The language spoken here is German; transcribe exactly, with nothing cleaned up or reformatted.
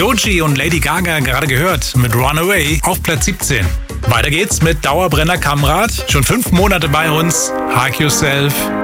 Doechii und Lady Gaga gerade gehört mit Runaway auf Platz siebzehn. Weiter geht's mit Dauerbrenner Kamrat. Schon fünf Monate bei uns. Hug Yourself